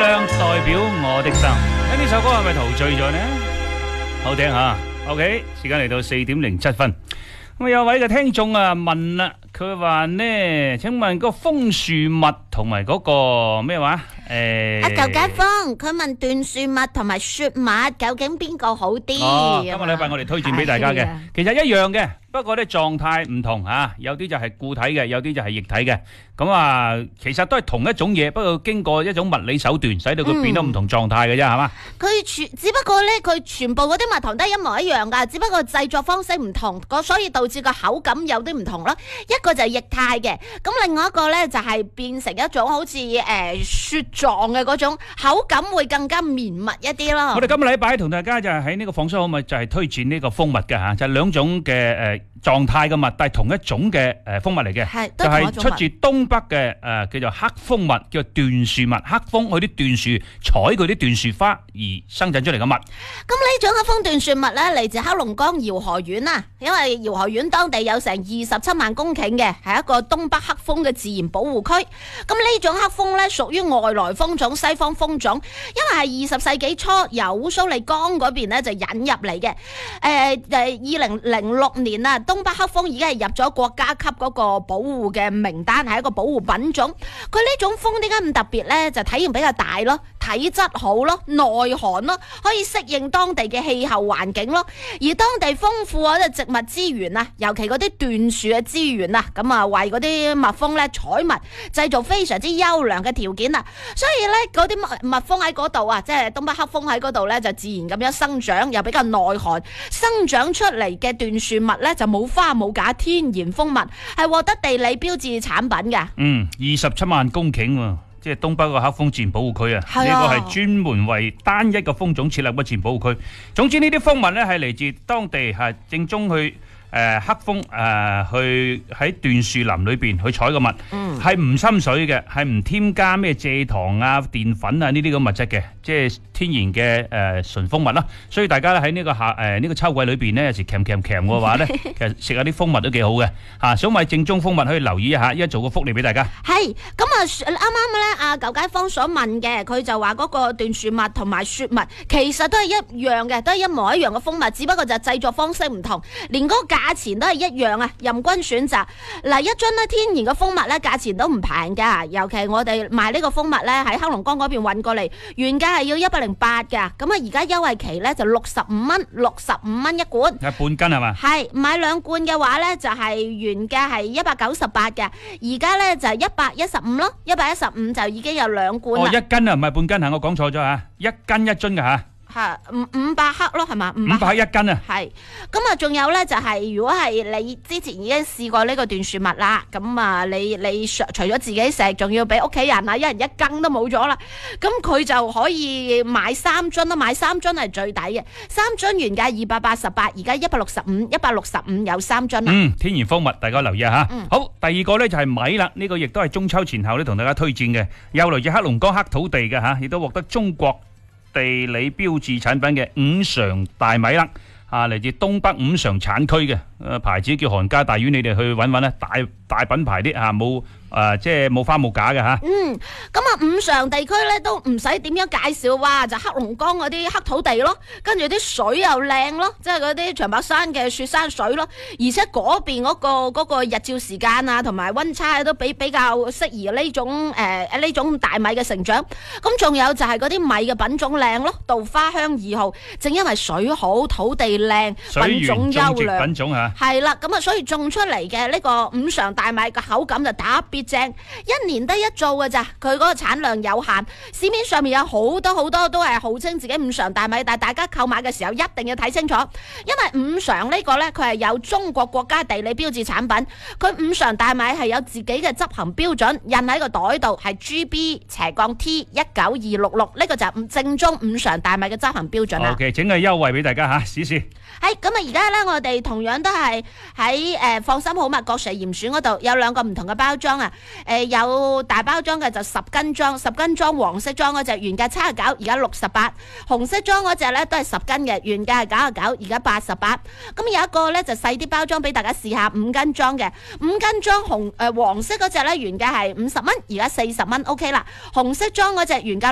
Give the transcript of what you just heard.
亮代表我的心。呢首歌係咪陶醉咗呢？好聽吓。OK， 時間嚟到4:07。咁有位嘅聽眾啊問啦，佢話呢，請問個楓樹蜜同埋嗰個咩話？ 舊街坊，佢問椴樹蜜同埋雪蜜究竟邊個好啲？ 今個禮拜我哋推薦俾大家嘅，其實一樣嘅，不過咧狀態唔同啊，有啲就係固體嘅，有啲就係液體嘅。咁啊，其實都係同一種嘢，不過經過一種物理手段，使到佢變得唔同狀態嘅啫，係嘛？ 只不過咧，佢全部嗰啲蜜糖都係一模一樣噶，只不過製作方式唔同，所以導致個口感有啲唔同咯。一個就係液態嘅，咁另外一個咧就係變成一種好似雪狀嘅嗰種，口感會更加綿密一啲咯。 我哋今個禮拜同大家就係喺呢個放鬆好蜜，就係推薦呢個蜂蜜嘅吓，就係兩種嘅狀態嘅蜜，但係同一種嘅蜂蜜嚟嘅，就係出自東北嘅叫做黑蜂蜜，叫做椴樹蜜。黑蜂去啲椴樹採佢啲椴樹花而生產出嚟嘅蜜。 咁呢種黑蜂椴樹蜜咧嚟自黑龍江饒河縣啊，因為饒河縣當地有成27萬公頃嘅，係一個東北黑蜂嘅自然保護區。咁呢種黑蜂咧屬於外來蜂種，西方蜂種，因為係20世紀初由蘇利江嗰邊咧就引入嚟嘅。2006年啊，東北黑蜂已經係入咗國家級嗰個保護嘅名單，係一個保護品種。佢呢種蜂點解咁特別呢？就體型比較大咯，體質好咯，耐寒咯，可以適應當地嘅氣候環境咯。而當地豐富嗰啲植物資源啊，尤其嗰啲椴樹嘅資源啊，咁啊為嗰啲蜜蜂咧採蜜製造非常之優良嘅條件啊。所以咧嗰啲蜜蜂喺嗰度啊，即係東北黑蜂喺嗰度咧就自然咁樣生長，又比較耐寒，生長出嚟嘅椴樹蜜咧就冇花冇假，天然蜂蜜，係獲得地理標誌產品嘅。 27萬公頃喎，即係東北個黑蜂自然保護區啊！呢個係專門為單一個蜂種設立嘅自然保護區。總之呢啲蜂蜜咧係嚟自當地係正宗去黑蜂去喺椴樹林裏邊去採個蜜，係唔滲水嘅，係唔添加咩蔗糖啊、澱粉啊呢啲咁物質嘅，即係天然嘅純蜂蜜啦。所以大家咧喺呢個呢個秋季裏邊咧，有時鉗嘅話咧，其實食下啲蜂蜜都幾好嘅嚇。想買正宗蜂蜜可以留意一下，依家做個福利俾大家。 係咁啊！啱啱咧阿舊街坊所問嘅，佢就話嗰個椴樹蜜同埋雪蜜其實都係一樣嘅，都係一模一樣嘅蜂蜜，只不過就係製作方式唔同，連嗰個價錢都係一樣啊，任君選擇。嗱，一樽咧天然嘅蜂蜜咧，價錢都唔平噶，尤其我哋賣呢個蜂蜜咧喺黑龍江嗰邊運過嚟，原價係要108噶，咁啊而家優惠期咧就65蚊，65蚊一罐， 半斤係嘛？係買2罐嘅話咧就係原價係198嘅，而家咧就係115咯，115就已經有2罐啦。 一斤啊，唔係半斤啊，我講錯咗吓，一斤一樽噶吓。 係500克咯，係嘛？500克一斤啊！ 係咁啊，仲有咧就係如果係你之前已經試過呢個椴樹蜜啦，咁啊你除咗自己食，仲要俾屋企人啊，一人一斤都冇咗啦。咁佢就可以買3樽啦，買3樽係最抵嘅，3樽原價288，而家165有3樽啦。 天然蜂蜜，大家留意下。好，第二個咧就係米啦，呢個亦都係中秋前後咧同大家推薦嘅，又來自黑龍江黑土地嘅吓，亦都獲得中國地理標誌產品嘅五常大米啦，嚟自東北五常產區嘅，牌子叫韓家大院，你哋去揾揾啦，大品牌啲冇即係冇花冇假嘅吓。 咁啊五常地區咧都唔使點樣介紹，哇就黑龍江嗰啲黑土地咯，跟住啲水又靚咯，即係嗰啲長白山嘅雪山水咯，而且嗰邊嗰個日照時間啊同埋溫差都比較適宜呢種大米嘅成長。咁仲有就係嗰啲米嘅品種靚咯，稻花香2號，正因為水好土地靚，品種優良， 品種吓係啦，咁啊所以種出嚟嘅呢個五常大米嘅口感就特別正，一年得一造嘅咋，佢嗰個產量有限，市面上面有好多都係號稱自己五常大米，但係大家購買嘅時候一定要睇清楚，因為五常呢個呢，佢係有中國國家地理標誌產品，佢五常大米係有自己嘅執行標準，印喺個袋度係 GB/T19266，呢個就係正宗五常大米嘅執行標準啦。 OK， 整個優惠俾大家吓，試試。 係咁啊！而家咧，我哋同樣都係喺放心好蜜國稅嚴選嗰度有2個唔同嘅包裝啊！有大包裝嘅就10斤裝，10斤裝黃色裝嗰隻原價79，而家68；紅色裝嗰隻咧都係10斤嘅，原價係99，而家88。咁有一個咧就細啲包裝俾大家試下，5斤裝嘅，5斤裝黃色嗰隻咧原價係50蚊，而家40蚊 OK 啦。紅色裝嗰隻原價